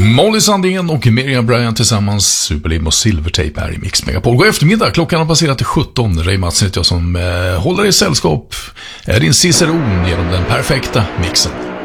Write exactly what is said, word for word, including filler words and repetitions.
Molly Sandén och Miriam Bryant tillsammans, Superlim och Silvertape här i Mix Megapol. God eftermiddag, klockan har passerat till sjutton. Ray Matsen heter jag som eh, håller i sällskap. Är din ciceron genom den perfekta mixen.